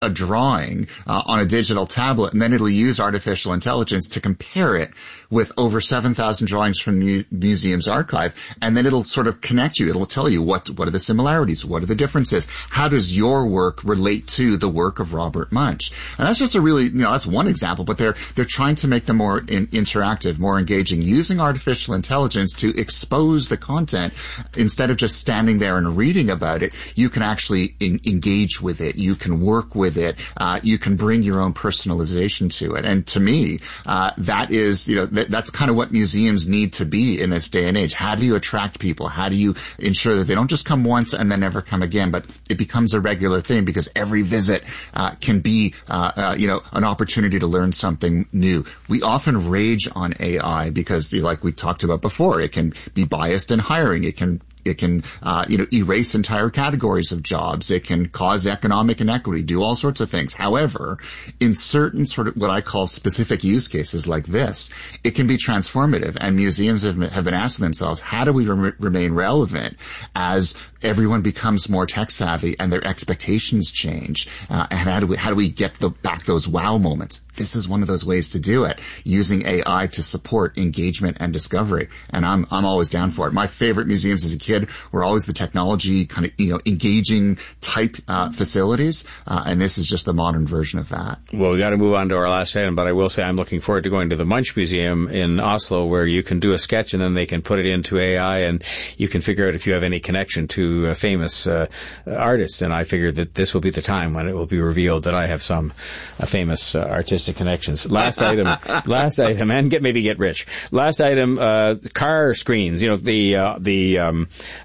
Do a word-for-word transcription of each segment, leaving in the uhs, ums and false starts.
a drawing uh, on a digital tablet, and then it'll use artificial intelligence to compare it with over seven thousand drawings from the mu- museum's archive, and then it'll sort of connect you. It'll tell you what what are the similarities, what are the differences, how does your work relate to the work of Robert Munch. And that's just a really, you know, that's one example, but they're they're trying to make them more in, interactive, more engaging, using artificial intelligence to expose the content. Instead of just standing there and reading about it, you can actually in, engage with it, you can work with it, uh, you can bring your own personalization to it. And to me, uh, that is, you know, that, that's kind of what museums need to be in this day and age. How do you attract people? How do you ensure that they don't just come once and then never come again, but it becomes a regular thing, because every visit, uh, can be, uh, uh, you know, an opportunity to learn something new. We often rage on A I because, like we talked about before, it can be biased in hiring. It can It can, uh, you know, erase entire categories of jobs. It can cause economic inequity, do all sorts of things. However, in certain sort of what I call specific use cases like this, it can be transformative. And museums have, have been asking themselves, how do we re- remain relevant as everyone becomes more tech savvy and their expectations change? Uh, and how do we, how do we get the, back those wow moments? This is one of those ways to do it, using A I to support engagement and discovery. And I'm, I'm always down for it. My favorite museums as a kid were always the technology kind of, you know, engaging type, uh, facilities. Uh, and this is just the modern version of that. Well, we got to move on to our last item, but I will say I'm looking forward to going to the Munch Museum in Oslo, where you can do a sketch and then they can put it into A I and you can figure out if you have any connection to a famous, uh, artists. And I figured that this will be the time when it will be revealed that I have some uh, famous uh, artistic connections. Last item, last item, and get, maybe get rich. Last item, uh, car screens, you know, the, uh, the, um,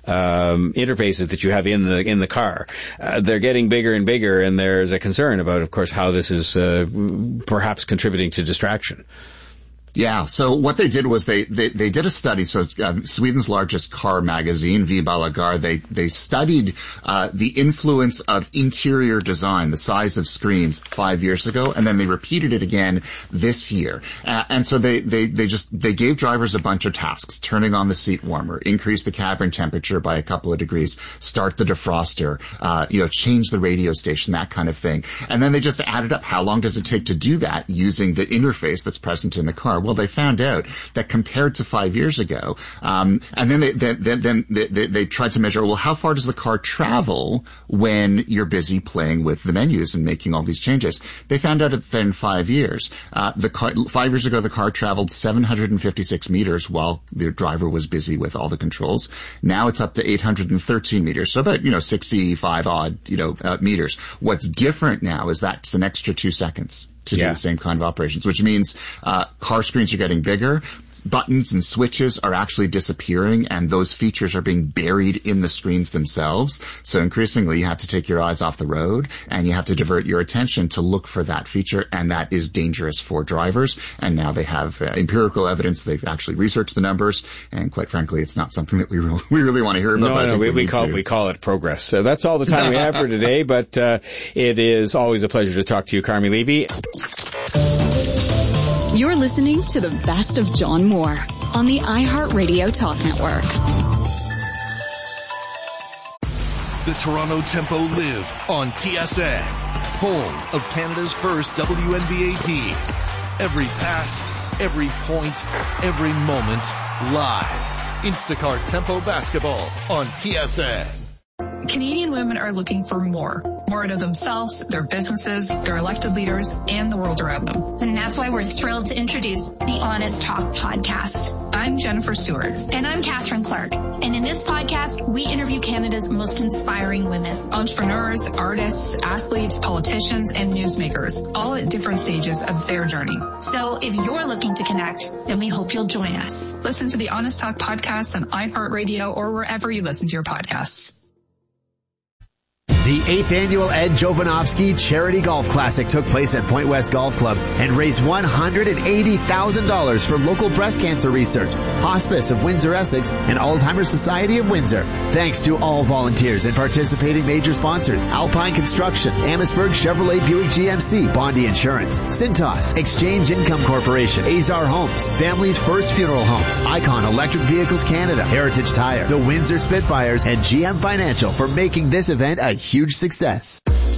um, interfaces that you have in the, in the car. Uh, they're getting bigger and bigger, and there's a concern about, of course, how this is, uh, perhaps contributing to distraction. Yeah, so what they did was they, they, they did a study. So it's, uh, Sweden's largest car magazine, V Balagar, they, they studied, uh, the influence of interior design, the size of screens five years ago, and then they repeated it again this year. Uh, and so they, they, they just, they gave drivers a bunch of tasks: turning on the seat warmer, increase the cabin temperature by a couple of degrees, start the defroster, uh, you know, change the radio station, that kind of thing. And then they just added up, how long does it take to do that using the interface that's present in the car? Well, they found out that compared to five years ago, um, and then they, then, then they, they, they tried to measure, well, how far does the car travel when you're busy playing with the menus and making all these changes? They found out that in five years, uh, the car, five years ago, the car traveled seven hundred fifty-six meters while the driver was busy with all the controls. Now it's up to eight hundred thirteen meters, so about, you know, sixty-five odd, you know, uh, meters. What's different now is that's an extra two seconds to yeah. do the same kind of operations, which means uh car screens are getting bigger. Buttons and switches are actually disappearing, and those features are being buried in the screens themselves. So increasingly, you have to take your eyes off the road, and you have to divert your attention to look for that feature, and that is dangerous for drivers. And now they have uh, empirical evidence. They've actually researched the numbers, and quite frankly, it's not something that we really, we really want to hear about. No, no, we, we, we call it, we call it progress. So that's all the time we have for today, but uh, it is always a pleasure to talk to you, Carmi Levy. You're listening to the best of John Moore on the iHeartRadio Talk Network. The Toronto Tempo live on T S N, home of Canada's first W N B A team. Every pass, every point, every moment, live. Instacart Tempo Basketball on T S N. Canadian women are looking for more. More out of themselves, their businesses, their elected leaders, and the world around them. And that's why we're thrilled to introduce the Honest Talk podcast. I'm Jennifer Stewart. And I'm Catherine Clark. And in this podcast, we interview Canada's most inspiring women. Entrepreneurs, artists, athletes, politicians, and newsmakers, all at different stages of their journey. So if you're looking to connect, then we hope you'll join us. Listen to the Honest Talk podcast on iHeartRadio or wherever you listen to your podcasts. The eighth annual Ed Jovanovski Charity Golf Classic took place at Point West Golf Club and raised one hundred eighty thousand dollars for local breast cancer research, Hospice of Windsor, Essex, and Alzheimer's Society of Windsor. Thanks to all volunteers and participating major sponsors: Alpine Construction, Amherstburg Chevrolet Buick G M C, Bondi Insurance, Cintas, Exchange Income Corporation, Azar Homes, Family's First Funeral Homes, Icon Electric Vehicles Canada, Heritage Tire, the Windsor Spitfires, and G M Financial for making this event a huge success.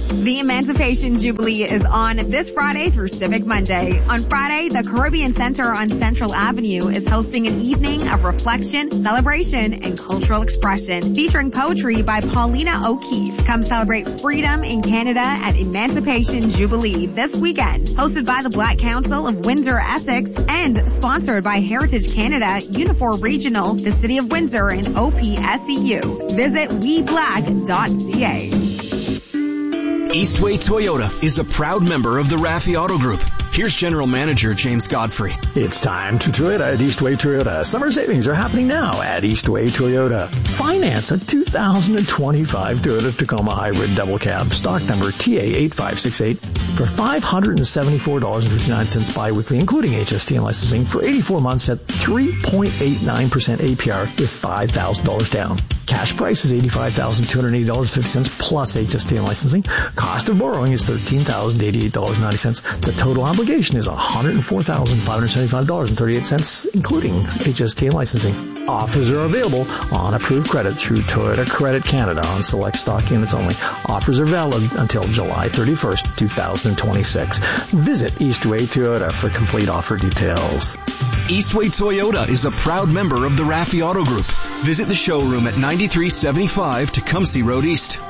The Emancipation Jubilee is on this Friday through Civic Monday. On Friday, the Caribbean Center on Central Avenue is hosting an evening of reflection, celebration, and cultural expression featuring poetry by Paulina O'Keefe. Come celebrate freedom in Canada at Emancipation Jubilee this weekend. Hosted by the Black Council of Windsor, Essex, and sponsored by Heritage Canada, Unifor Regional, the City of Windsor, and O P S E U. Visit we black dot c a. Eastway Toyota is a proud member of the Raffi Auto Group. Here's General Manager James Godfrey. It's time to Toyota at Eastway Toyota. Summer savings are happening now at Eastway Toyota. Finance a two thousand twenty-five Toyota Tacoma Hybrid Double Cab, stock number T A eight five six eight, for five hundred seventy-four dollars and fifty-nine cents biweekly, including H S T and licensing, for eighty-four months at three point eight nine percent A P R with five thousand dollars down. Cash price is eighty-five thousand two hundred eighty dollars and fifty cents plus H S T and licensing. Cost of borrowing is thirteen thousand eighty-eight dollars and ninety cents. The total obligation is one hundred four thousand five hundred seventy-five dollars and thirty-eight cents, including H S T and licensing. Offers are available on approved credit through Toyota Credit Canada on select stock units only. Offers are valid until July thirty-first, two thousand twenty-six. Visit Eastway Toyota for complete offer details. Eastway Toyota is a proud member of the Raffi Auto Group. Visit the showroom at ninety-three seventy-five Tecumseh Road East.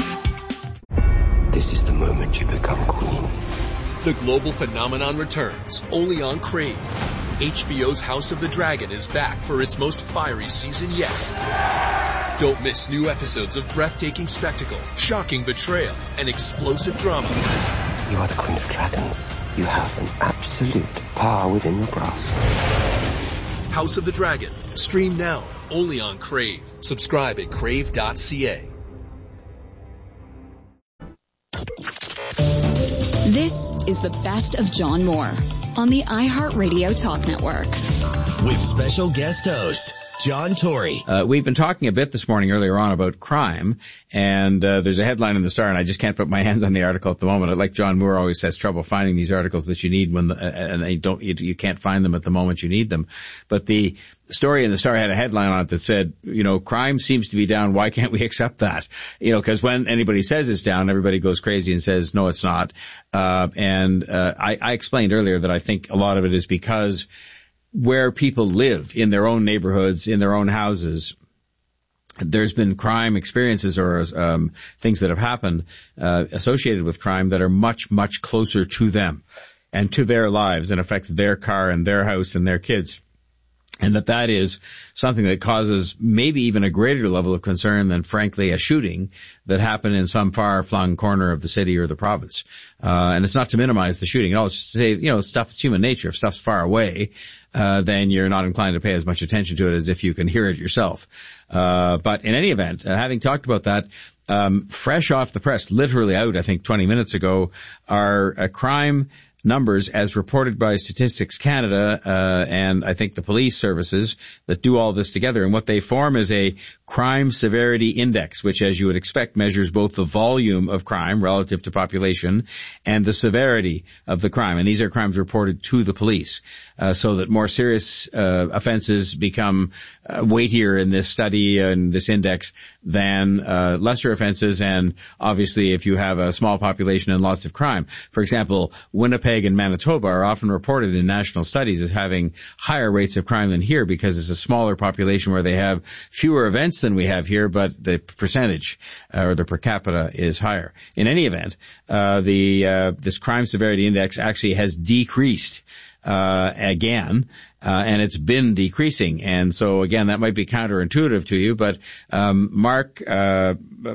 This is the moment you become queen. The global phenomenon returns, only on Crave. H B O's House of the Dragon is back for its most fiery season yet. Don't miss new episodes of breathtaking spectacle, shocking betrayal, and explosive drama. You are the Queen of Dragons. You have an absolute power within your grasp. House of the Dragon. Stream now, only on Crave. Subscribe at crave dot c a. This is the best of John Moore on the iHeartRadio Talk Network. With special guest host, John Tory. Uh, we've been talking a bit this morning earlier on about crime, and uh, there's a headline in the Star, and I just can't put my hands on the article at the moment. Like John Moore always has trouble finding these articles that you need when the, uh, and they don't, you, you can't find them at the moment you need them. But the story in the Star had a headline on it that said, you know, crime seems to be down. Why can't we accept that? You know, because when anybody says it's down, everybody goes crazy and says, no, it's not. Uh, and uh, I, I explained earlier that I think a lot of it is because where people live in their own neighborhoods, in their own houses, there's been crime experiences or um, things that have happened uh, associated with crime that are much, much closer to them and to their lives and affects their car and their house and their kids. And that that is something that causes maybe even a greater level of concern than, frankly, a shooting that happened in some far-flung corner of the city or the province. Uh, and it's not to minimize the shooting at all. It's just to say, you know, stuff is human nature. If stuff's far away, uh, then you're not inclined to pay as much attention to it as if you can hear it yourself. Uh, but in any event, uh, having talked about that, um, fresh off the press, literally out, I think, twenty minutes ago, are a crime numbers as reported by Statistics Canada uh, and I think the police services that do all this together. And what they form is a crime severity index, which, as you would expect, measures both the volume of crime relative to population and the severity of the crime. And these are crimes reported to the police, uh, so that more serious uh, offenses become uh, weightier in this study and this index than uh, lesser offenses. And obviously, if you have a small population and lots of crime, for example, Winnipeg and Manitoba are often reported in national studies as having higher rates of crime than here because it's a smaller population where they have fewer events than we have here, but the percentage uh, or the per capita is higher. In any event, uh, the uh, this crime severity index actually has decreased uh again, uh, and it's been decreasing. And so again, that might be counterintuitive to you, but um Mark, uh, uh,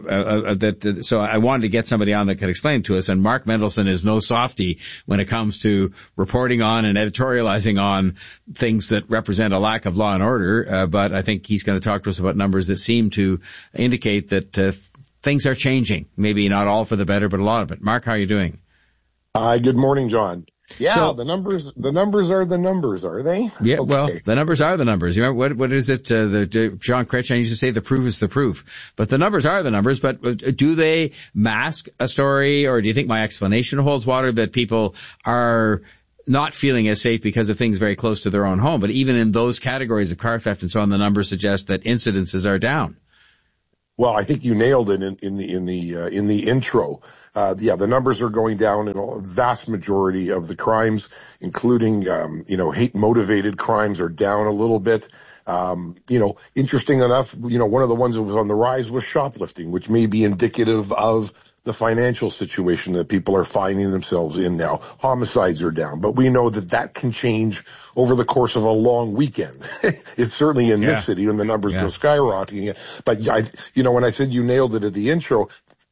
uh that, so I wanted to get somebody on that could explain it to us, and Mark Mendelson is no softy when it comes to reporting on and editorializing on things that represent a lack of law and order, uh, but I think he's going to talk to us about numbers that seem to indicate that uh, things are changing. Maybe not all for the better, but a lot of it. Mark, how are you doing? Hi, uh, good morning, John. Yeah, so, the numbers, the numbers are the numbers, are they? Yeah, okay. Well, the numbers are the numbers. You remember, what, what is it, uh, the, John Chrétien used to say, the proof is the proof. But the numbers are the numbers, but do they mask a story, or do you think my explanation holds water that people are not feeling as safe because of things very close to their own home? But even in those categories of car theft and so on, the numbers suggest that incidences are down. Well, I think you nailed it in, in the in the uh, in the intro. Uh, yeah, the numbers are going down in a vast majority of the crimes, including um, you know hate-motivated crimes, are down a little bit. Um, you know, interesting enough, you know, one of the ones that was on the rise was shoplifting, which may be indicative of the financial situation that people are finding themselves in now. Homicides are down, but we know that that can change over the course of a long weekend. It's certainly in yeah. this city when the numbers yeah. go skyrocketing. But I, you know, when I said you nailed it at the intro,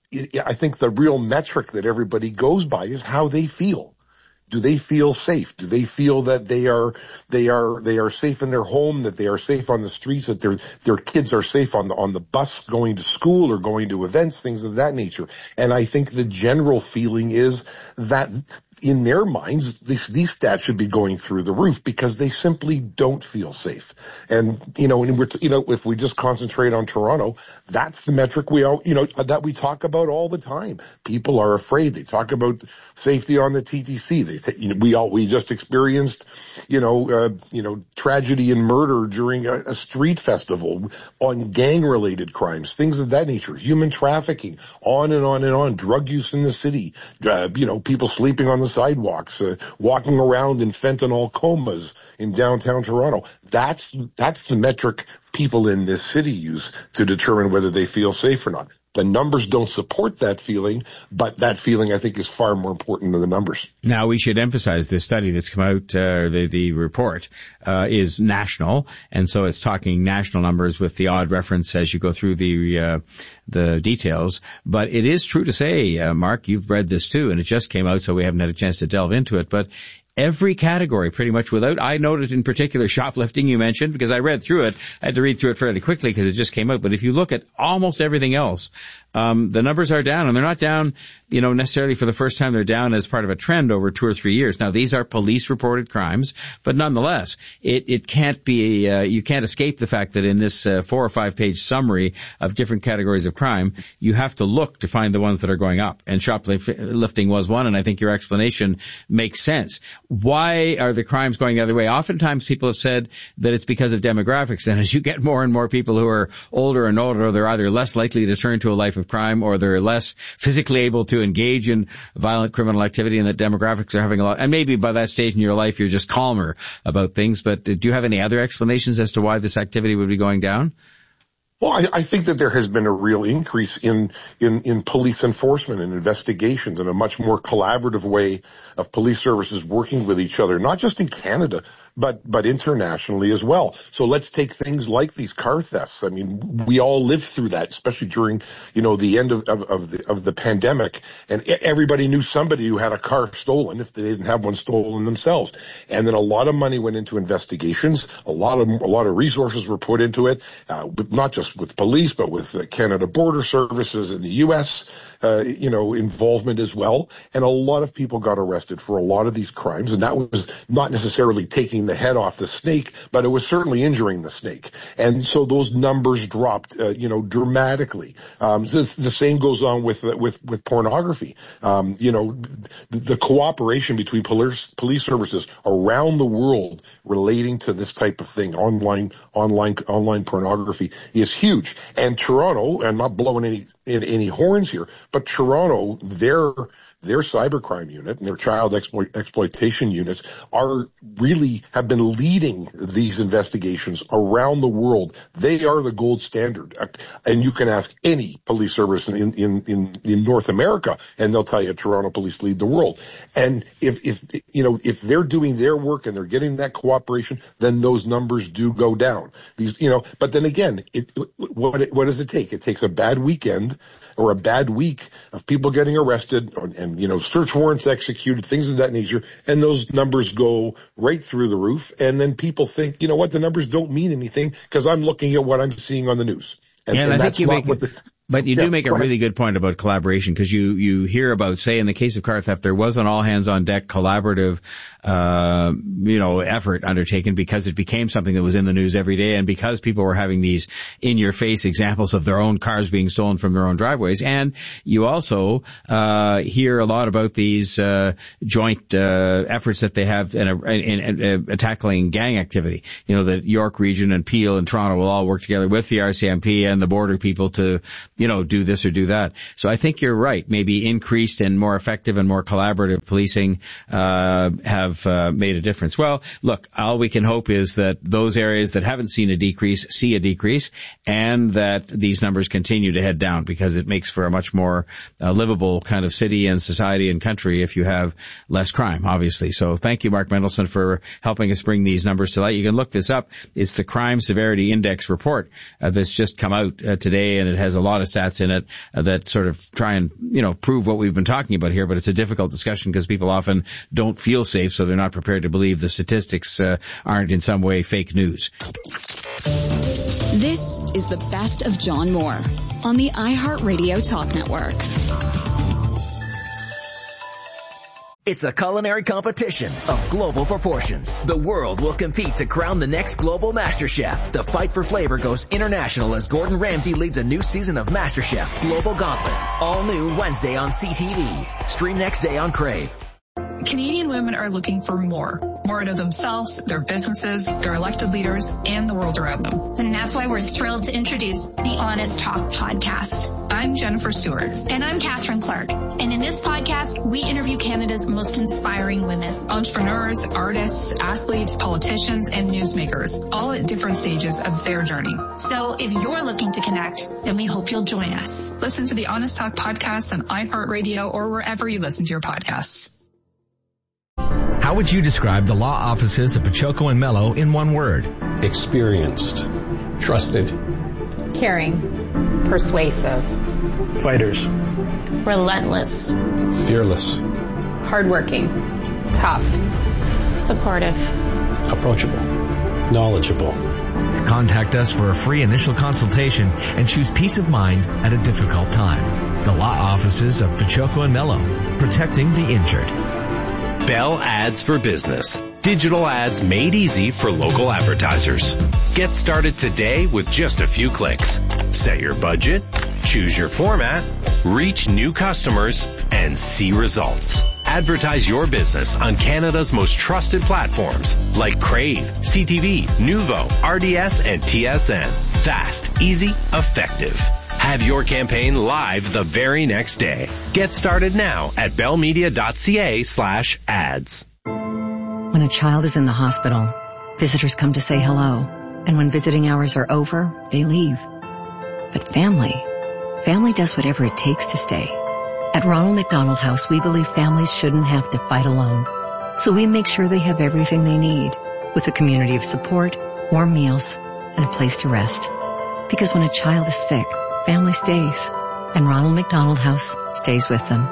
I think the real metric that everybody goes by is how they feel. Do they feel safe? Do they feel that they are, they are, they are safe in their home, that they are safe on the streets, that their, their kids are safe on the, on the bus going to school or going to events, things of that nature. And I think the general feeling is that in their minds, these, these stats should be going through the roof because they simply don't feel safe. And, you know, and we're, you know, if we just concentrate on Toronto, that's the metric we all, you know, that we talk about all the time. People are afraid. They talk about safety on the T T C. They say, you know, we all, we just experienced, you know, uh, you know, tragedy and murder during a, a street festival on gang-related crimes, things of that nature, human trafficking, on and on and on, drug use in the city, uh, you know, people sleeping on the sidewalks, uh, walking around in fentanyl comas in downtown Toronto. That's, that's the metric people in this city use to determine whether they feel safe or not. The numbers don't support that feeling, but that feeling, I think, is far more important than the numbers. Now, we should emphasize this study that's come out, uh, the, the report, uh, is national, and so it's talking national numbers with the odd reference as you go through the, uh, the details. But it is true to say, uh, Mark, you've read this too, and it just came out, so we haven't had a chance to delve into it, but every category, pretty much without, I noted in particular shoplifting you mentioned, because I read through it. I had to read through it fairly quickly because it just came out. But if you look at almost everything else, um, the numbers are down, and they're not down, you know, necessarily for the first time. They're down as part of a trend over two or three years. Now, these are police-reported crimes, but nonetheless, it, it can't be, uh, you can't escape the fact that in this uh, four or five-page summary of different categories of crime, you have to look to find the ones that are going up. And shoplifting was one, and I think your explanation makes sense. Why are the crimes going the other way? Oftentimes people have said that it's because of demographics, and as you get more and more people who are older and older, they're either less likely to turn to a life of crime or they're less physically able to engage in violent criminal activity, and that demographics are having a lot. And maybe by that stage in your life you're just calmer about things, but do you have any other explanations as to why this activity would be going down? Well, I, I think that there has been a real increase in, in, in police enforcement and investigations and a much more collaborative way of police services working with each other, not just in Canada, but, but internationally as well. So let's take things like these car thefts. I mean, we all lived through that, especially during, you know, the end of, of, of the, of the pandemic. And everybody knew somebody who had a car stolen if they didn't have one stolen themselves. And then a lot of money went into investigations. A lot of, a lot of resources were put into it, uh, not just with police, but with uh, Canada Border Services and the U S, uh, you know, involvement as well. And a lot of people got arrested for a lot of these crimes. And that was not necessarily taking the head off the snake, but it was certainly injuring the snake. And so those numbers dropped, uh, you know, dramatically. Um, the, the same goes on with, with, with pornography. Um, you know, the, the cooperation between police, police services around the world relating to this type of thing, online, online, online pornography is huge. And Toronto, and not blowing any, any horns here, but Toronto, their, their cybercrime unit and their child exploit, exploitation units are really have been leading these investigations around the world. They are the gold standard. And you can ask any police service in, in, in, in North America and they'll tell you Toronto police lead the world. And if, if, you know, if they're doing their work and they're getting that cooperation, then those numbers do go down. These, you know, but then again, it, what, what does it take? It takes a bad weekend or a bad week of people getting arrested and, and, you know, search warrants executed, things of that nature, and those numbers go right through the roof. And then people think, you know what, the numbers don't mean anything because I'm looking at what I'm seeing on the news. And, yeah, and, and I that's think you not make what it, the... But you Yeah, do make a go ahead. really good point about collaboration, because you, you hear about, say, in the case of car theft, there was an all-hands-on-deck collaborative, uh, you know, effort undertaken because it became something that was in the news every day, and because people were having these in-your-face examples of their own cars being stolen from their own driveways. And you also uh hear a lot about these uh joint uh efforts that they have in, a, in, in uh, tackling gang activity. You know, the York region and Peel and Toronto will all work together with the R C M P and the border people to, you know, do this or do that. So I think you're right. Maybe increased and more effective and more collaborative policing uh have uh, made a difference. Well, look, all we can hope is that those areas that haven't seen a decrease see a decrease, and that these numbers continue to head down, because it makes for a much more uh, livable kind of city and society and country if you have less crime, obviously. So thank you, Mark Mendelson, for helping us bring these numbers to light. You can look this up. It's the Crime Severity Index report uh, that's just come out uh, today, and it has a lot of stats in it uh, that sort of try and, you know, prove what we've been talking about here. But it's a difficult discussion because people often don't feel safe, so they're not prepared to believe the statistics uh, aren't in some way fake news. This is the best of John Moore on the iHeartRadio Talk Network. It's a culinary competition of global proportions. The world will compete to crown the next global master chef. The fight for flavor goes international as Gordon Ramsay leads a new season of MasterChef Global Gauntlet. All new Wednesday on C T V. Stream next day on Crave. Canadian women are looking for more. More out of themselves, their businesses, their elected leaders, and the world around them. And that's why we're thrilled to introduce the Honest Talk podcast. I'm Jennifer Stewart. And I'm Catherine Clark. And in this podcast, we interview Canada's most inspiring women. Entrepreneurs, artists, athletes, politicians, and newsmakers, all at different stages of their journey. So if you're looking to connect, then we hope you'll join us. Listen to the Honest Talk podcast on iHeartRadio or wherever you listen to your podcasts. How would you describe the law offices of Pachoco and Mello in one word? Experienced, trusted, caring, persuasive, fighters, relentless, fearless, hardworking, tough, supportive, approachable, knowledgeable. Contact us for a free initial consultation and choose peace of mind at a difficult time. The law offices of Pachoco and Mello, protecting the injured. Bell Ads for Business. Digital ads made easy for local advertisers. Get started today with just a few clicks. Set your budget, choose your format, reach new customers, and see results. Advertise your business on Canada's most trusted platforms like Crave, C T V, Nuvo, R D S, and T S N. Fast, easy, effective. Have your campaign live the very next day. Get started now at bellmedia.ca slash ads. When a child is in the hospital, visitors come to say hello. And when visiting hours are over, they leave. But family, family does whatever it takes to stay. At Ronald McDonald House, we believe families shouldn't have to fight alone. So we make sure they have everything they need, with a community of support, warm meals, and a place to rest. Because when a child is sick, family stays, and Ronald McDonald House stays with them.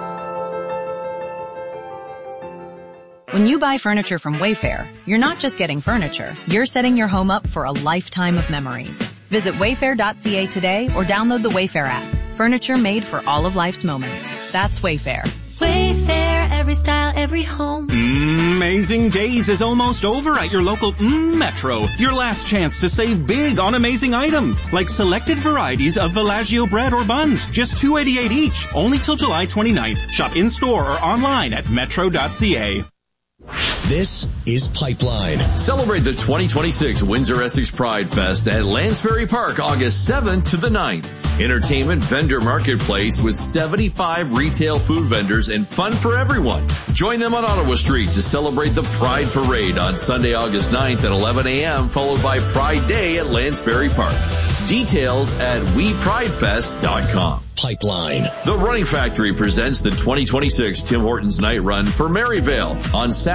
When you buy furniture from Wayfair, you're not just getting furniture, you're setting your home up for a lifetime of memories. Visit wayfair dot c a today or download the Wayfair app. Furniture made for all of life's moments. That's Wayfair. Wayfair, every style, every home. Amazing Days is almost over at your local mm, Metro. Your last chance to save big on amazing items, like selected varieties of Villaggio bread or buns, just two dollars and eighty-eight cents each, only till July twenty-ninth. Shop in-store or online at metro dot c a. This is Pipeline. Celebrate the twenty twenty-six Windsor Essex Pride Fest at Lansbury Park, August seventh to the ninth. Entertainment vendor marketplace with seventy-five retail food vendors and fun for everyone. Join them on Ottawa Street to celebrate the Pride Parade on Sunday, August ninth at eleven a.m., followed by Pride Day at Lansbury Park. Details at we pride fest dot com. Pipeline. The Running Factory presents the twenty twenty-six Tim Hortons Night Run for Maryvale on Saturday, August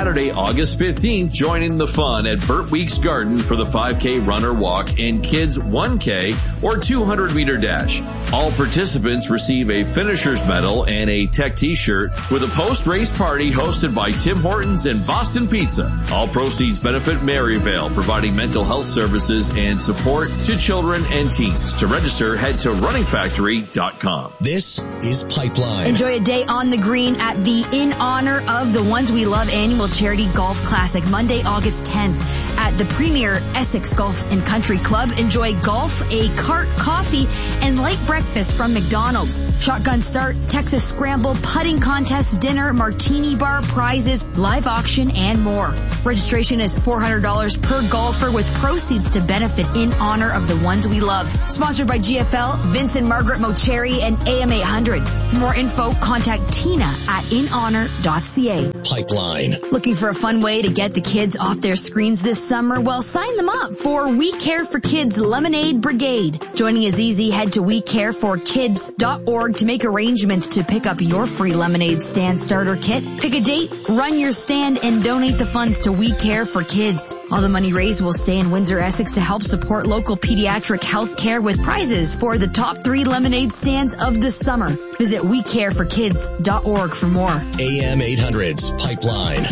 August fifteenth, join in the fun at Burt Weeks Garden for the five K runner walk and kids one K or two hundred meter dash. All participants receive a finisher's medal and a tech t-shirt with a post-race party hosted by Tim Hortons and Boston Pizza. All proceeds benefit Maryvale, providing mental health services and support to children and teens. To register, head to running factory dot com. This is Pipeline. Enjoy a day on the green at the In Honor of the Ones We Love annual charity golf classic, Monday, August tenth at the premier Essex Golf and Country Club. Enjoy golf, a cart, coffee, and light breakfast from McDonald's. Shotgun start, Texas scramble, putting contest, dinner, martini bar, prizes, live auction, and more. Registration is four hundred dollars per golfer with proceeds to benefit In Honor of the Ones We Love. Sponsored by G F L, Vince and Margaret Mocheri, and A M eight hundred. For more info, contact Tina at in honor dot c a. Pipeline. Looking for a fun way to get the kids off their screens this summer? Well, sign them up for We Care for Kids Lemonade Brigade. Joining is easy. Head to we care for kids dot org to make arrangements to pick up your free lemonade stand starter kit. Pick a date, run your stand, and donate the funds to We Care for Kids. All the money raised will stay in Windsor, Essex to help support local pediatric health care with prizes for the top three lemonade stands of the summer. Visit we care for kids dot org for more. A M eight hundred's Pipeline.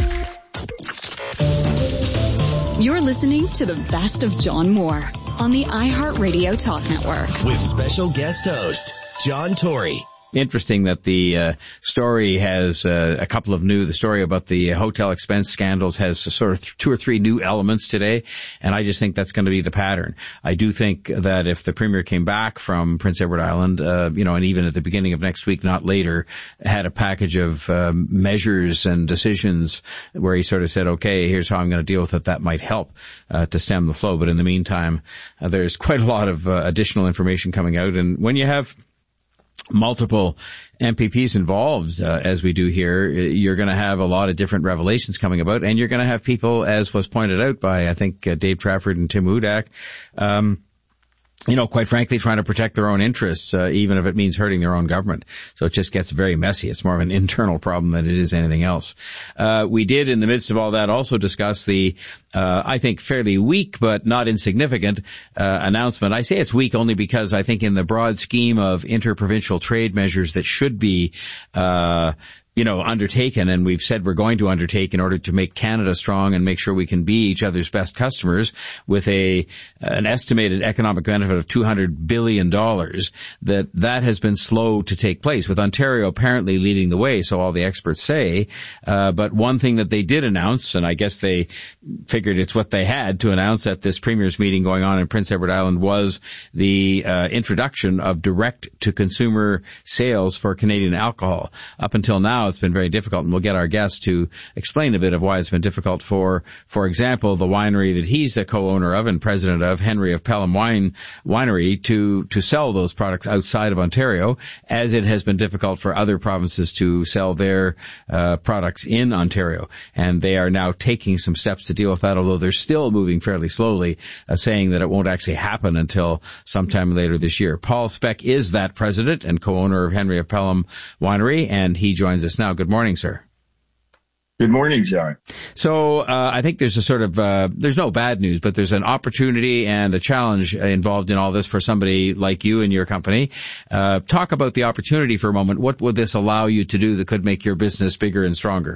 You're listening to the best of John Moore on the iHeartRadio Talk Network. With special guest host, John Tory. Interesting that the uh, story has uh, a couple of new, the story about the hotel expense scandals has sort of two or three new elements today, and I just think that's going to be the pattern. I do think that if the Premier came back from Prince Edward Island, uh, you know, and even at the beginning of next week, not later, had a package of um, measures and decisions where he sort of said, okay, here's how I'm going to deal with it, that might help uh, to stem the flow. But in the meantime, uh, there's quite a lot of uh, additional information coming out, and when you have multiple M P Ps involved, uh, as we do here, you're going to have a lot of different revelations coming about, and you're going to have people, as was pointed out by, I think, uh, Dave Trafford and Tim Hudak, um, you know, quite frankly, trying to protect their own interests, uh, even if it means hurting their own government. So it just gets very messy. It's more of an internal problem than it is anything else. Uh, we did, in the midst of all that, also discuss the, uh, I think, fairly weak but not insignificant uh, announcement. I say it's weak only because I think in the broad scheme of interprovincial trade measures that should be uh you know, undertaken, and we've said we're going to undertake in order to make Canada strong and make sure we can be each other's best customers with a, an estimated economic benefit of two hundred billion dollars, that that has been slow to take place, with Ontario apparently leading the way, so all the experts say. Uh, but one thing that they did announce, and I guess they figured it's what they had to announce at this Premier's meeting going on in Prince Edward Island, was the uh, introduction of direct-to-consumer sales for Canadian alcohol. Up until now, it's been very difficult, and we'll get our guest to explain a bit of why it's been difficult for, for example, the winery that he's a co-owner of and president of, Henry of Pelham Wine Winery, to, to sell those products outside of Ontario, as it has been difficult for other provinces to sell their uh, products in Ontario. And they are now taking some steps to deal with that, although they're still moving fairly slowly, uh, saying that it won't actually happen until sometime later this year. Paul Speck is that president and co-owner of Henry of Pelham Winery, and he joins us now. Good morning, sir. Good morning, John. So uh, I think there's a sort of, uh, there's no bad news, but there's an opportunity and a challenge involved in all this for somebody like you and your company. Uh, talk about the opportunity for a moment. What would this allow you to do that could make your business bigger and stronger?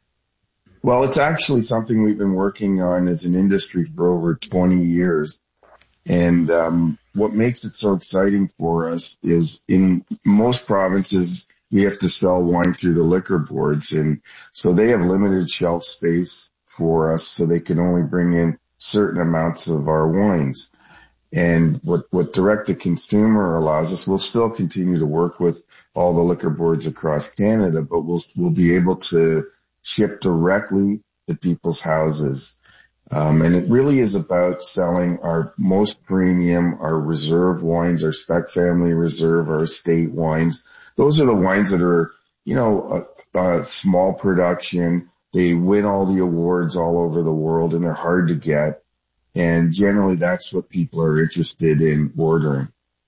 Well, it's actually something we've been working on as an industry for over twenty years. And um, what makes it so exciting for us is in most provinces, we have to sell wine through the liquor boards. And so they have limited shelf space for us, so they can only bring in certain amounts of our wines. And what, what direct to consumer allows us, we'll still continue to work with all the liquor boards across Canada, but we'll, we'll be able to ship directly to people's houses. Um, and it really is about selling our most premium, our reserve wines, our Spec Family Reserve, our estate wines. Those are the wines that are, you know, a, a small production. They win all the awards all over the world, and they're hard to get. And generally, that's what people are interested in ordering.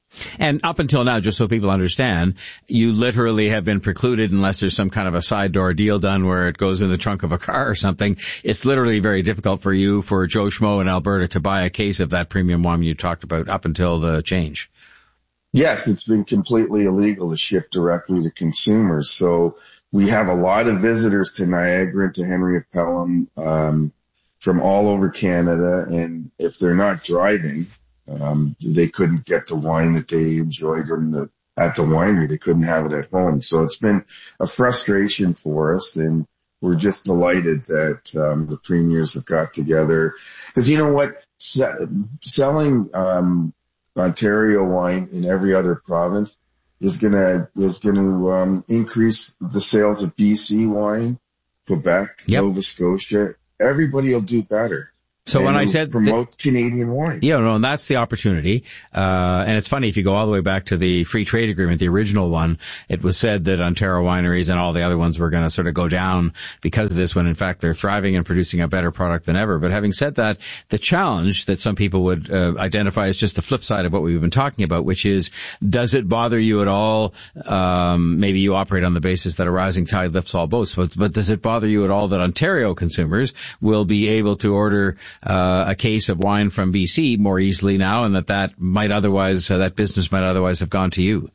And up until now, just so people understand, you literally have been precluded unless there's some kind of a side door deal done where it goes in the trunk of a car or something. It's literally very difficult for you, for Joe Schmo in Alberta, to buy a case of that premium wine you talked about up until the change. Yes, it's been completely illegal to ship directly to consumers. So we have a lot of visitors to Niagara and to Henry of Pelham um, from all over Canada. And if they're not driving, Um, they couldn't get the wine that they enjoyed in the, at the winery. They couldn't have it at home. So it's been a frustration for us, and we're just delighted that um, the premiers have got together. Because you know what? Se- selling um, Ontario wine in every other province is gonna is gonna um, increase the sales of B C wine, Quebec, yep. Nova Scotia. Everybody will do better. So when I said promote that, Canadian wine, yeah, no, and that's the opportunity. Uh, and it's funny, if you go all the way back to the free trade agreement, the original one, it was said that Ontario wineries and all the other ones were going to sort of go down because of this, when in fact they're thriving and producing a better product than ever. But having said that, the challenge that some people would uh, identify as just the flip side of what we've been talking about, which is, does it bother you at all? Um, maybe you operate on the basis that a rising tide lifts all boats, but, but does it bother you at all that Ontario consumers will be able to order Uh, a case of wine from B C more easily now, and that that might otherwise, uh, that business might otherwise have gone to you?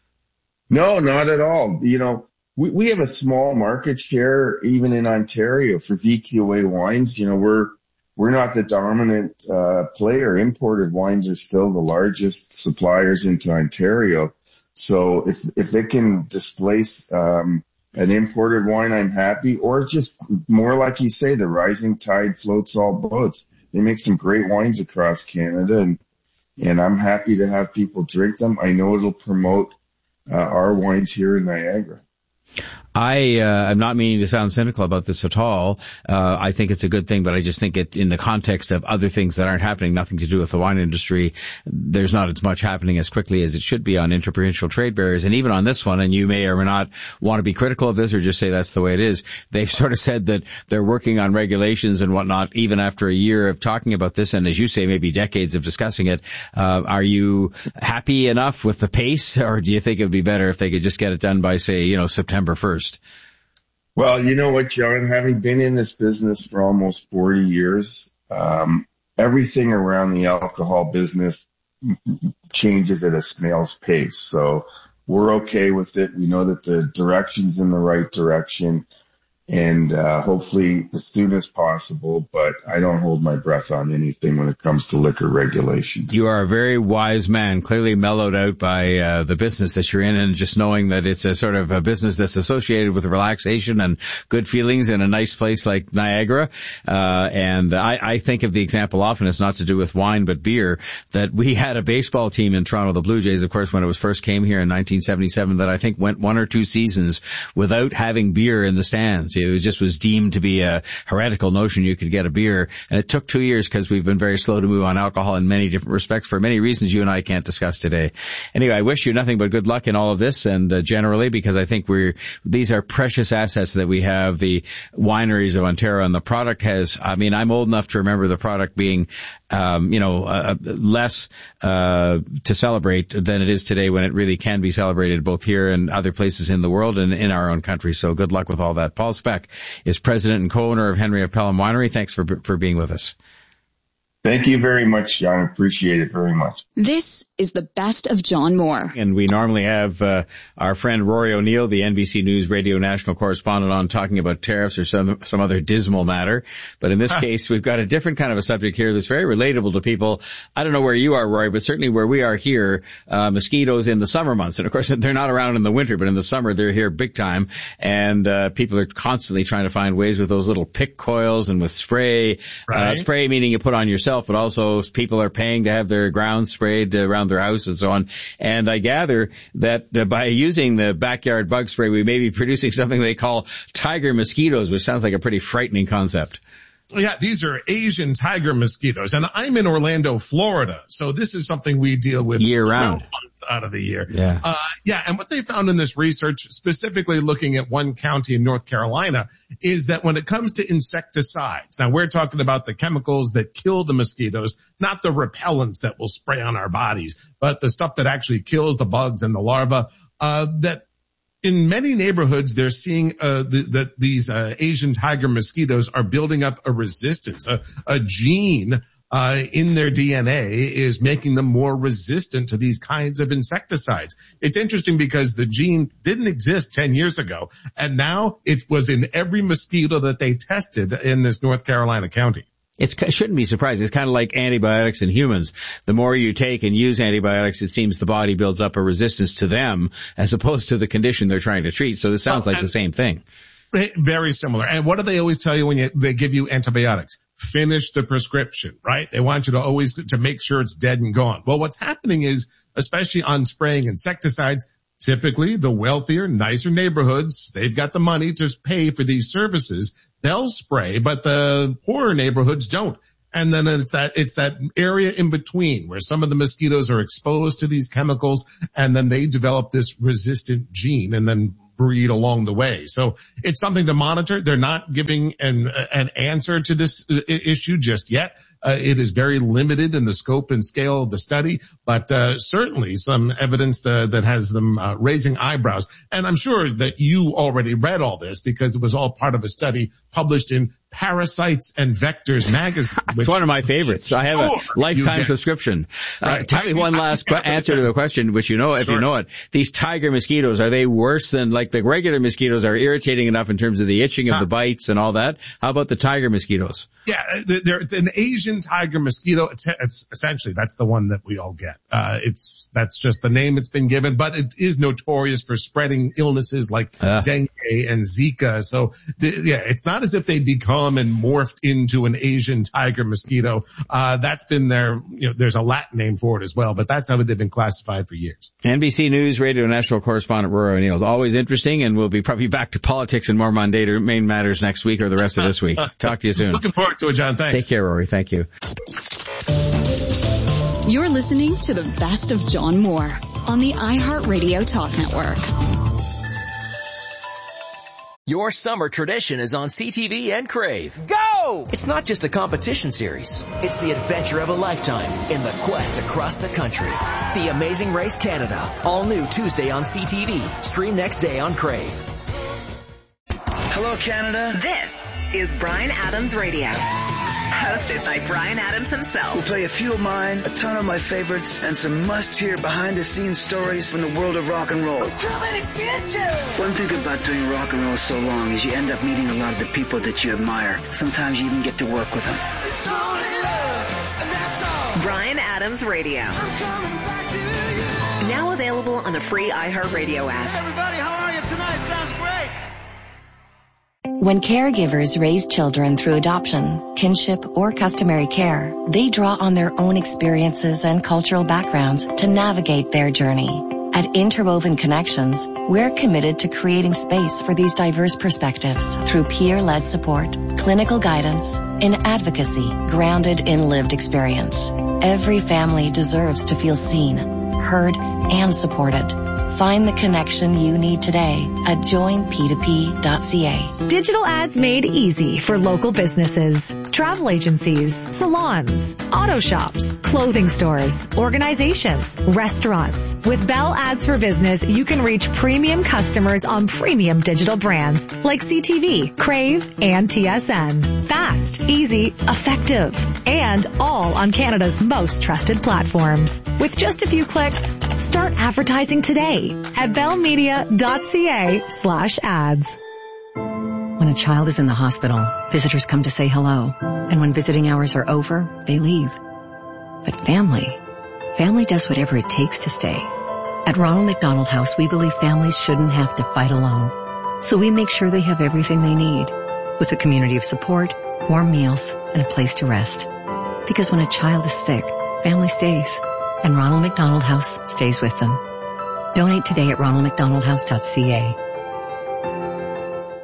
No, not at all. You know, we, we have a small market share even in Ontario for V Q A wines. You know, we're, we're not the dominant, uh, player. Imported wines are still the largest suppliers into Ontario. So if, if it can displace, um, an imported wine, I'm happy. Or just more like you say, the rising tide floats all boats. They make some great wines across Canada, and and I'm happy to have people drink them. I know it'll promote uh, our wines here in Niagara. I, uh, I'm not meaning to sound cynical about this at all. Uh, I think it's a good thing, but I just think it, in the context of other things that aren't happening, nothing to do with the wine industry, there's not as much happening as quickly as it should be on interprovincial trade barriers. And even on this one, and you may or may not want to be critical of this or just say that's the way it is, they've sort of said that they're working on regulations and whatnot, even after a year of talking about this, and as you say, maybe decades of discussing it. Uh, are you happy enough with the pace, or do you think it would be better if they could just get it done by, say, you know, September first? Well, you know what, John, having been in this business for almost forty years, um, everything around the alcohol business changes at a snail's pace. So we're okay with it. We know that the direction's in the right direction, and uh, hopefully as soon as possible, but I don't hold my breath on anything when it comes to liquor regulations. You are a very wise man, clearly mellowed out by uh, the business that you're in, and just knowing that it's a sort of a business that's associated with relaxation and good feelings in a nice place like Niagara. Uh, and I, I think of the example often, it's not to do with wine but beer, that we had a baseball team in Toronto, the Blue Jays, of course, when it was first came here in nineteen seventy-seven, that I think went one or two seasons without having beer in the stands. It just was deemed to be a heretical notion you could get a beer. And it took two years because we've been very slow to move on alcohol in many different respects for many reasons you and I can't discuss today. Anyway, I wish you nothing but good luck in all of this, and uh, generally, because I think we're, these are precious assets that we have, the wineries of Ontario, and the product has, I mean, I'm old enough to remember the product being, um, you know, uh, less, uh, to celebrate than it is today, when it really can be celebrated both here and other places in the world and in our own country. So good luck with all that. Paul Speck is president and co-owner of Henry of Pelham Winery. Thanks for for being with us. Thank you very much, John. Appreciate it very much. This is the best of John Moore. And we normally have uh, our friend Rory O'Neill, the N B C News radio national correspondent, on talking about tariffs or some some other dismal matter. But in this huh. case, we've got a different kind of a subject here that's very relatable to people. I don't know where you are, Rory, but certainly where we are here, uh, mosquitoes in the summer months. And of course, they're not around in the winter, but in the summer, they're here big time. And uh, people are constantly trying to find ways with those little pick coils and with spray. Right. Uh, spray meaning you put on yourself, but also people are paying to have their grounds sprayed around their house and so on. And I gather that uh, by using the backyard bug spray, we may be producing something they call tiger mosquitoes, which sounds like a pretty frightening concept. Yeah, these are Asian tiger mosquitoes, and I'm in Orlando, Florida, so this is something we deal with year round out of the year. Yeah. Uh, yeah, and what they found in this research, specifically looking at one county in North Carolina, is that when it comes to insecticides, now we're talking about the chemicals that kill the mosquitoes, not the repellents that we'll spray on our bodies, but the stuff that actually kills the bugs and the larvae, uh, that in many neighborhoods, they're seeing uh, the, that these uh, Asian tiger mosquitoes are building up a resistance, a, a gene uh, in their D N A is making them more resistant to these kinds of insecticides. It's interesting because the gene didn't exist ten years ago, and now it was in every mosquito that they tested in this North Carolina county. It's, it shouldn't be surprising. It's kind of like antibiotics in humans. The more you take and use antibiotics, it seems the body builds up a resistance to them as opposed to the condition they're trying to treat. So this sounds well, like the same thing. Very similar. And what do they always tell you when you, they give you antibiotics? Finish the prescription, right? They want you to always to make sure it's dead and gone. Well, what's happening is, especially on spraying insecticides, typically the wealthier, nicer neighborhoods, they've got the money to pay for these services. They'll spray, but the poorer neighborhoods don't. And then it's that, it's that area in between where some of the mosquitoes are exposed to these chemicals and then they develop this resistant gene and then breed along the way. So it's something to monitor. They're not giving an, an answer to this issue just yet. Uh, it is very limited in the scope and scale of the study, but uh, certainly some evidence uh, that has them uh, raising eyebrows. And I'm sure that you already read all this because it was all part of a study published in Parasites and Vectors magazine. It's one of my favorites. I have a lifetime subscription. Uh, tell me one last qu- answer to the question, which you know, if sure. you know it. These tiger mosquitoes, are they worse than, like the regular mosquitoes are irritating enough in terms of the itching of huh. the bites and all that? How about the tiger mosquitoes? Yeah, there's an Asian tiger mosquito. It's, it's essentially, that's the one that we all get. Uh, it's, that's just the name it's been given, but it is notorious for spreading illnesses like uh. dengue and Zika. So the, yeah, it's not as if they become and morphed into an Asian tiger mosquito. Uh, that's been their, you know, there's a Latin name for it as well, but that's how they've been classified for years. N B C News Radio National Correspondent Rory O'Neill is always interesting, and we'll be probably back to politics and more mundane main matters next week or the rest of this week. Talk to you soon. Looking forward to it, John. Thanks. Take care, Rory. Thank you. You're listening to the best of John Moore on the iHeartRadio Talk Network. Your summer tradition is on C T V and Crave. Go! It's not just a competition series. It's the adventure of a lifetime in the quest across the country. The Amazing Race Canada. All new Tuesday on C T V. Stream next day on Crave. Hello, Canada. This is Bryan Adams Radio. Hosted by Bryan Adams himself. We'll play a few of mine, a ton of my favorites, and some must-hear behind-the-scenes stories from the world of rock and roll. I'm coming to get you! One thing about doing rock and roll so long is you end up meeting a lot of the people that you admire. Sometimes you even get to work with them. It's only love, and that's all. Bryan Adams Radio. I'm coming back to you. Now available on the free iHeartRadio app. Hey everybody, how are you tonight? Sounds great. When caregivers raise children through adoption, kinship, or customary care, they draw on their own experiences and cultural backgrounds to navigate their journey. At Interwoven Connections, we're committed to creating space for these diverse perspectives through peer-led support, clinical guidance, and advocacy grounded in lived experience. Every family deserves to feel seen, heard, and supported. Find the connection you need today at join p two p dot c a. Digital ads made easy for local businesses, travel agencies, salons, auto shops, clothing stores, organizations, restaurants. With Bell Ads for Business, you can reach premium customers on premium digital brands like C T V, Crave, and T S N. Fast, easy, effective, and all on Canada's most trusted platforms. With just a few clicks, start advertising today at bellmedia.ca slash ads. When a child is in the hospital, visitors come to say hello. And when visiting hours are over, they leave. But family, family does whatever it takes to stay. At Ronald McDonald House, we believe families shouldn't have to fight alone. So we make sure they have everything they need, with a community of support, warm meals, and a place to rest. Because when a child is sick, family stays. And Ronald McDonald House stays with them. Donate today at ronald mcdonald house dot c a.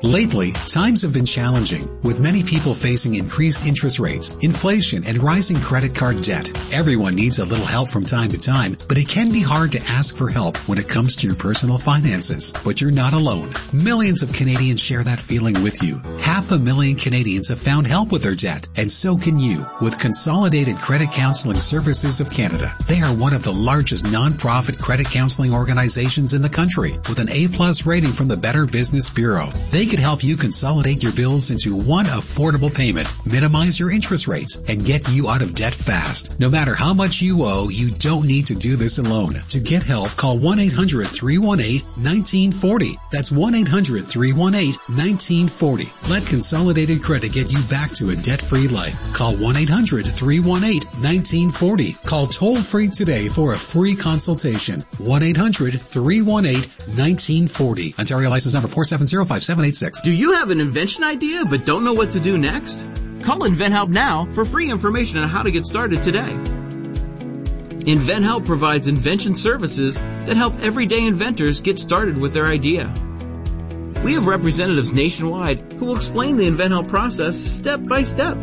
Lately, times have been challenging, with many people facing increased interest rates, inflation, and rising credit card debt. Everyone needs a little help from time to time, but it can be hard to ask for help when it comes to your personal finances. But you're not alone. Millions of Canadians share that feeling with you. Half a million Canadians have found help with their debt, and so can you with Consolidated Credit Counseling Services of Canada. They are one of the largest non-profit credit counseling organizations in the country, with an A-plus rating from the Better Business Bureau. They can help you consolidate your bills into one affordable payment, minimize your interest rates, and get you out of debt fast. No matter how much you owe, you don't need to do this alone. To get help, call one eight hundred three one eight one nine four zero. That's one eight hundred three one eight one nine four zero. Let Consolidated Credit get you back to a debt-free life. Call one eight hundred three one eight one nine four zero. Call toll-free today for a free consultation. one eight hundred three one eight one nine four zero. Ontario license number four seven zero five seven eight six. Do you have an invention idea but don't know what to do next? Call InventHelp now for free information on how to get started today. InventHelp provides invention services that help everyday inventors get started with their idea. We have representatives nationwide who will explain the InventHelp process step by step.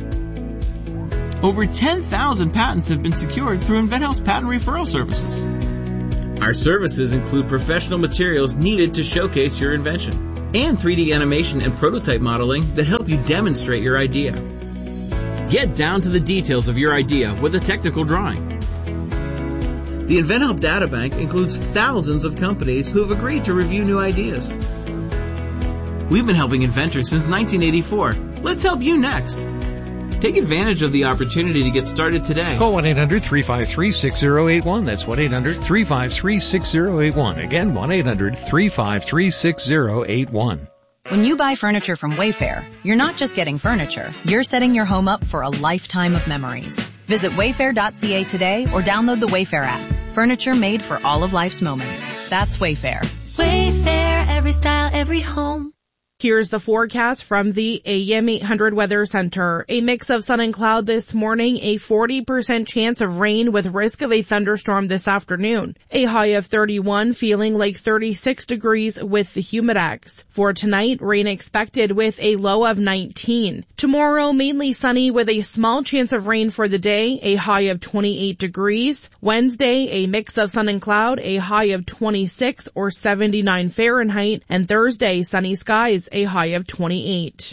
Over ten thousand patents have been secured through InventHelp's patent referral services. Our services include professional materials needed to showcase your invention, and three D animation and prototype modeling that help you demonstrate your idea. Get down to the details of your idea with a technical drawing. The InventHelp Databank includes thousands of companies who have agreed to review new ideas. We've been helping inventors since nineteen eighty-four. Let's help you next. Take advantage of the opportunity to get started today. Call one eight hundred three five three six zero eight one. That's one eight hundred three five three six zero eight one. Again, one eight hundred three five three six zero eight one. When you buy furniture from Wayfair, you're not just getting furniture. You're setting your home up for a lifetime of memories. Visit wayfair dot c a today or download the Wayfair app. Furniture made for all of life's moments. That's Wayfair. Wayfair, every style, every home. Here's the forecast from the A M eight hundred Weather Center. A mix of sun and cloud this morning, a forty percent chance of rain with risk of a thunderstorm this afternoon. A high of thirty-one, feeling like thirty-six degrees with the Humidex. For tonight, rain expected with a low of nineteen. Tomorrow, mainly sunny with a small chance of rain for the day, a high of twenty-eight degrees. Wednesday, a mix of sun and cloud, a high of twenty-six or seventy-nine Fahrenheit. And Thursday, sunny skies, a high of twenty-eight.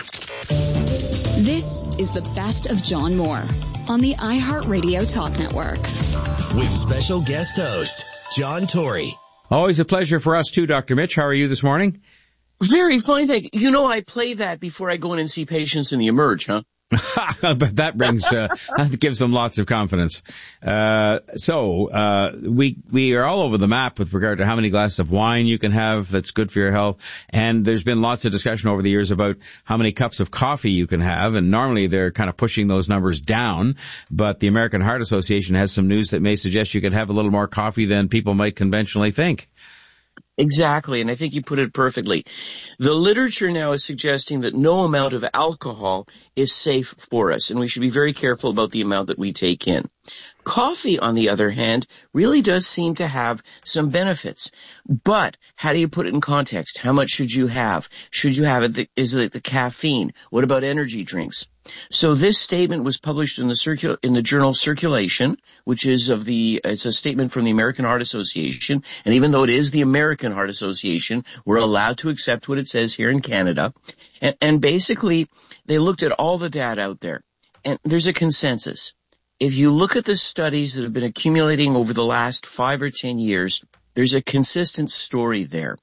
This is the best of John Moore on the iHeartRadio Talk Network. With special guest host, John Tory. Always a pleasure for us too, Doctor Mitch. How are you this morning? Very fine, thank you. You know, I play that before I go in and see patients in the Emerge, huh? But that brings, uh, that gives them lots of confidence. Uh, so, uh, we, we are all over the map with regard to how many glasses of wine you can have that's good for your health. And there's been lots of discussion over the years about how many cups of coffee you can have. And normally they're kind of pushing those numbers down. But the American Heart Association has some news that may suggest you could have a little more coffee than people might conventionally think. Exactly, and I think you put it perfectly. The literature now is suggesting that no amount of alcohol is safe for us, and we should be very careful about the amount that we take in. Coffee, on the other hand, really does seem to have some benefits. But how do you put it in context? How much should you have? Should you have it? Is it the caffeine? What about energy drinks? So this statement was published in the circul- in the journal Circulation, which is of the, it's a statement from the American Heart Association. And even though it is the American Heart Association, we're allowed to accept what it says here in Canada. And, and basically, they looked at all the data out there. And there's a consensus. If you look at the studies that have been accumulating over the last five or ten years, there's a consistent story there.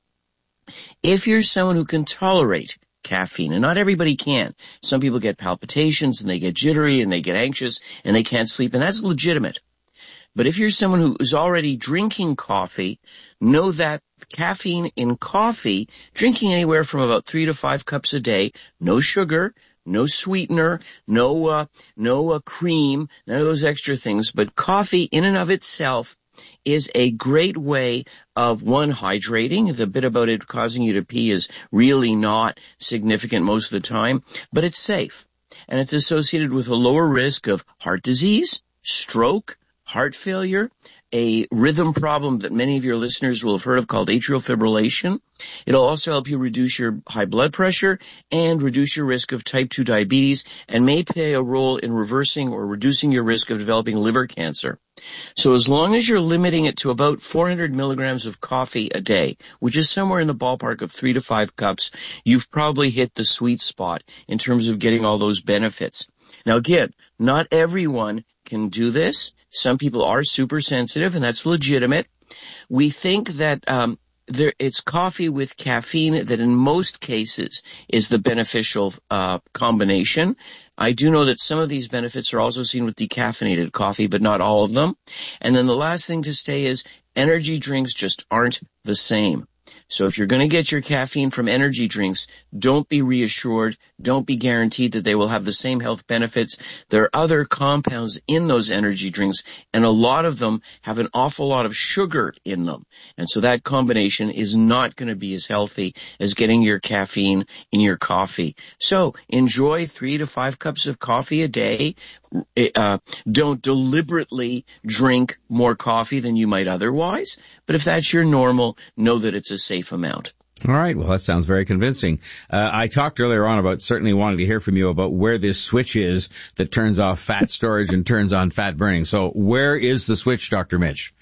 If you're someone who can tolerate caffeine, and not everybody can. Some people get palpitations and they get jittery and they get anxious and they can't sleep, and that's legitimate. But if you're someone who is already drinking coffee, know that caffeine in coffee, drinking anywhere from about three to five cups a day, no sugar, no sweetener, no uh, no uh, cream, none of those extra things, but coffee in and of itself is a great way of, one, hydrating. The bit about it causing you to pee is really not significant most of the time, but it's safe. And it's associated with a lower risk of heart disease, stroke, heart failure, a rhythm problem that many of your listeners will have heard of called atrial fibrillation. It'll also help you reduce your high blood pressure and reduce your risk of type two diabetes, and may play a role in reversing or reducing your risk of developing liver cancer. So as long as you're limiting it to about four hundred milligrams of coffee a day, which is somewhere in the ballpark of three to five cups, you've probably hit the sweet spot in terms of getting all those benefits. Now again, not everyone can do this. Some people are super sensitive, and that's legitimate. We think that um there it's coffee with caffeine that in most cases is the beneficial uh combination. I do know that some of these benefits are also seen with decaffeinated coffee, but not all of them. And then the last thing to say is energy drinks just aren't the same. So if you're going to get your caffeine from energy drinks, don't be reassured. Don't be guaranteed that they will have the same health benefits. There are other compounds in those energy drinks, and a lot of them have an awful lot of sugar in them. And so that combination is not going to be as healthy as getting your caffeine in your coffee. So enjoy three to five cups of coffee a day. Uh, don't deliberately drink more coffee than you might otherwise. But if that's your normal, know that it's a safe amount. All right. Well, that sounds very convincing. Uh, I talked earlier on about certainly wanting to hear from you about where this switch is that turns off fat storage and turns on fat burning. So where is the switch, Doctor Mitch?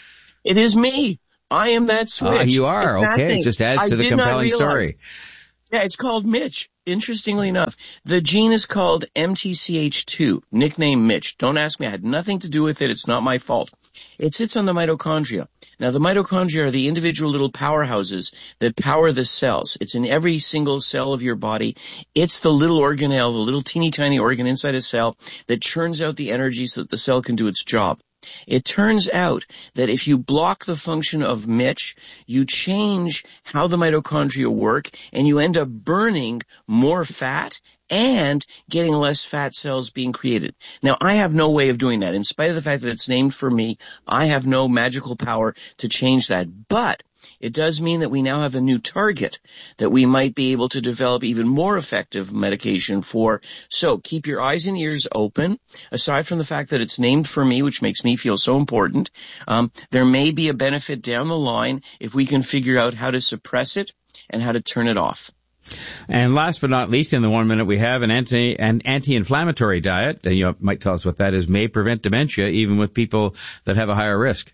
It is me. I am that switch. Ah, you are. Okay. It just adds I to the compelling story. Yeah, it's called Mitch. Interestingly enough, the gene is called M T C H two, nickname Mitch. Don't ask me. I had nothing to do with it. It's not my fault. It sits on the mitochondria. Now, the mitochondria are the individual little powerhouses that power the cells. It's in every single cell of your body. It's the little organelle, the little teeny tiny organ inside a cell that churns out the energy so that the cell can do its job. It turns out that if you block the function of Mitch, you change how the mitochondria work, and you end up burning more fat and getting less fat cells being created. Now, I have no way of doing that. In spite of the fact that it's named for me, I have no magical power to change that. But it does mean that we now have a new target that we might be able to develop even more effective medication for. So keep your eyes and ears open. Aside from the fact that it's named for me, which makes me feel so important, um, there may be a benefit down the line if we can figure out how to suppress it and how to turn it off. And last but not least, in the one minute we have, an anti an anti-inflammatory diet, and you might tell us what that is, may prevent dementia even with people that have a higher risk.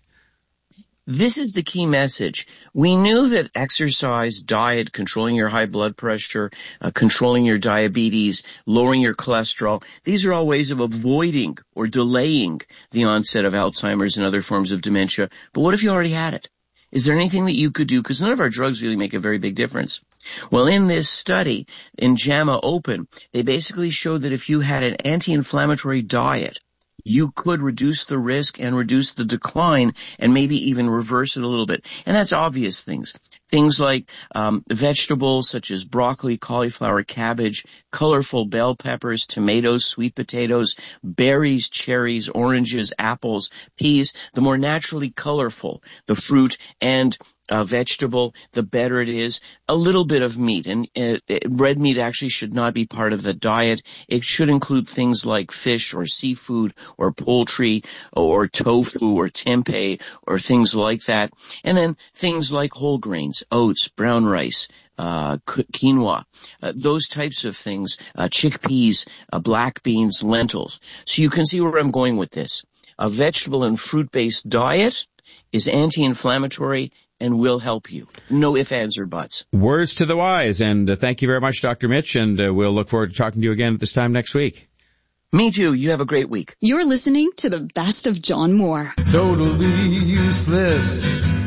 This is the key message. We knew that exercise, diet, controlling your high blood pressure, uh, controlling your diabetes, lowering your cholesterol, these are all ways of avoiding or delaying the onset of Alzheimer's and other forms of dementia. But what if you already had it? Is there anything that you could do? Because none of our drugs really make a very big difference. Well, in this study, in JAMA Open, they basically showed that if you had an anti-inflammatory diet, you could reduce the risk and reduce the decline and maybe even reverse it a little bit. And that's obvious things. Things like um, vegetables such as broccoli, cauliflower, cabbage, colorful bell peppers, tomatoes, sweet potatoes, berries, cherries, oranges, apples, peas. The more naturally colorful the fruit and Uh, vegetable, the better it is. A little bit of meat, and uh, red meat actually should not be part of the diet. It should include things like fish or seafood or poultry or tofu or tempeh or things like that. And then things like whole grains, oats, brown rice, uh, quinoa, uh, those types of things, uh, chickpeas, uh, black beans, lentils. So you can see where I'm going with this. A vegetable and fruit-based diet is anti-inflammatory and will help you. No ifs, ands, or buts. Words to the wise. And uh, thank you very much, Doctor Mitch, and uh, we'll look forward to talking to you again at this time next week. Me too. You have a great week. You're listening to the best of John Moore. Totally useless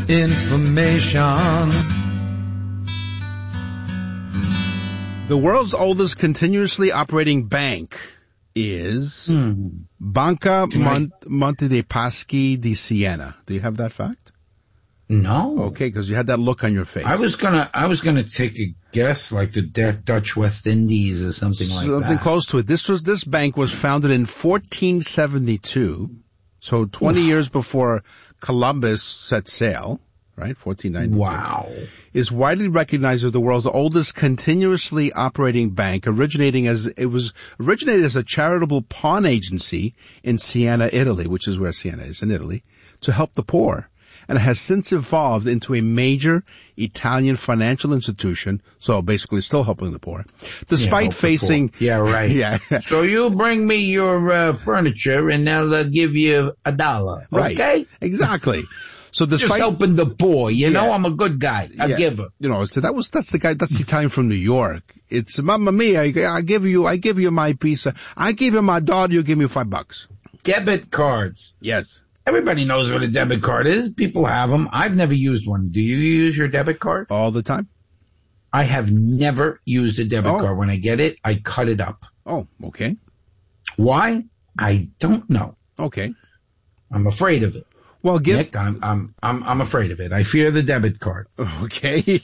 information. The world's oldest continuously operating bank is hmm. Banca Mont- Monte dei Paschi di Siena. Do you have that fact? No. Okay, because you had that look on your face. I was gonna, I was gonna take a guess, like the D- Dutch West Indies or something like something that. Something close to it. This was, this bank was founded in fourteen seventy-two, so twenty Oof. years before Columbus set sail. right? fourteen ninety-two. Wow. Is widely recognized as the world's oldest continuously operating bank, originating as, it was originated as a charitable pawn agency in Siena, Italy, which is where Siena is in Italy, to help the poor. And it has since evolved into a major Italian financial institution, so basically still helping the poor, despite yeah, facing... The yeah, right. yeah. So you bring me your uh, furniture and they'll uh, give you a dollar, right. okay? Exactly. So despite... Just helping the poor, you know, yeah. I'm a good guy, a yeah. giver. You know, so that was, that's the guy, that's the Italian from New York. It's, Mamma Mia, I, I give you, I give you my piece, of, I give you my dollar, you give me five bucks. Debit cards. Yes. Everybody knows what a debit card is. People have them. I've never used one. Do you use your debit card? All the time. I have never used a debit oh. card. When I get it, I cut it up. Oh, okay. Why? I don't know. Okay. I'm afraid of it. Well, give... Nick, I'm, I'm, I'm, I'm afraid of it. I fear the debit card. Okay.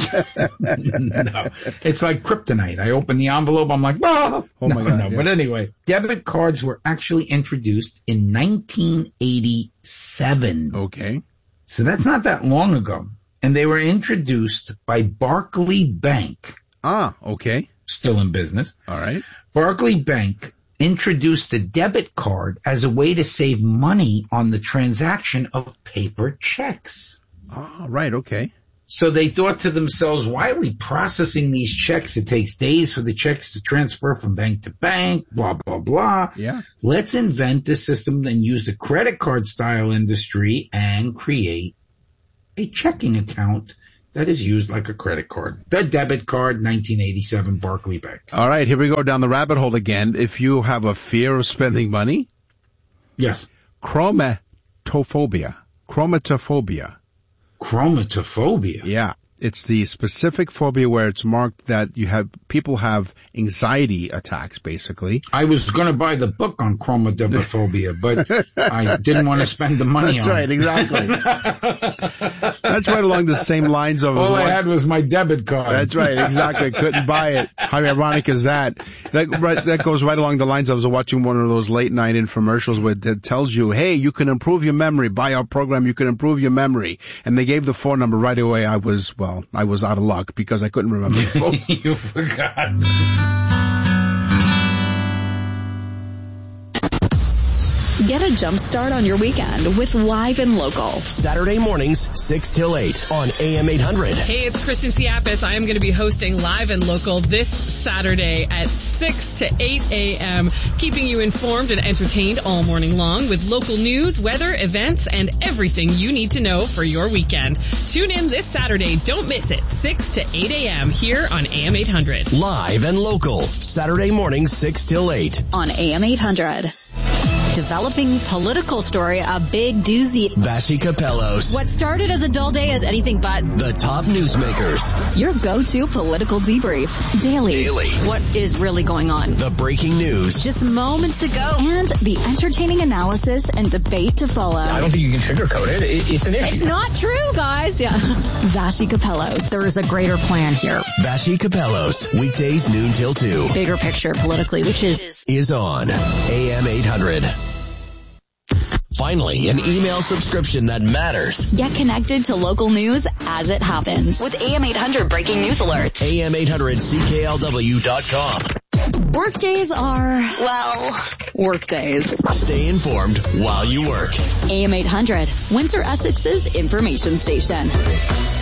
No. It's like kryptonite. I open the envelope, I'm like, ah! Oh no, my God. No. Yeah. But anyway, debit cards were actually introduced in nineteen eighty-seven. Okay. So that's not that long ago. And they were introduced by Barclay Bank. Ah, okay. Still in business. All right. Barclay Bank introduced the debit card as a way to save money on the transaction of paper checks. Oh, right, okay. So they thought to themselves, why are we processing these checks? It takes days for the checks to transfer from bank to bank, blah, blah, blah. Yeah. Let's invent this system and use the credit card style industry and create a checking account that is used like a credit card. The debit card, nineteen eighty-seven, Barclay Bank. All right, here we go down the rabbit hole again. If you have a fear of spending money. Yes. Chromatophobia. Chromatophobia. Chromatophobia? Yeah. It's the specific phobia where it's marked that you have, people have anxiety attacks, basically. I was going to buy the book on chromatophobia, but I didn't want to spend the money That's on right, it. exactly. That's right along the same lines of... All I had was my debit card. That's right, exactly. Couldn't buy it. How ironic is that? That, right, that goes right along the lines of, I was watching one of those late night infomercials where it tells you, hey, you can improve your memory. Buy our program, you can improve your memory. And they gave the phone number right away. I was, well, Well, I was out of luck because I couldn't remember the phone. You forgot. Get a jump start on your weekend with Live and Local. Saturday mornings, six till eight on A M eight hundred. Hey, it's Kristen Siapis. I am going to be hosting Live and Local this Saturday at six to eight a.m., keeping you informed and entertained all morning long with local news, weather, events, and everything you need to know for your weekend. Tune in this Saturday. Don't miss it. six to eight a.m. here on A M eight hundred. Live and Local. Saturday mornings, six till eight. On A M eight hundred. Developing political story, a big doozy. Vassy Capellos. What started as a dull day is anything but. The top newsmakers. Your go-to political debrief. Daily. Daily. What is really going on? The breaking news. Just moments ago. And the entertaining analysis and debate to follow. I don't think you can sugarcoat it. it it's an issue. It's not true, guys. Yeah. Vassy Capellos. There is a greater plan here. Vassy Capellos. Weekdays noon till two. Bigger picture politically, which is. Is on A M eight hundred. Finally, an email subscription that matters. Get connected to local news as it happens. With A M eight hundred breaking news alerts. A M eight hundred C K L W dot com. Workdays are, well, workdays. Stay informed while you work. A M eight hundred, Windsor Essex's information station.